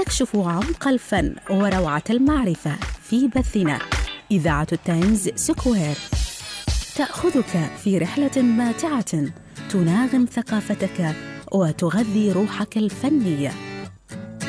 تكشف عمق الفن وروعة المعرفة في بثنا. إذاعة التايمز سكوير تأخذك في رحلة ماتعة تناغم ثقافتك وتغذي روحك الفنية.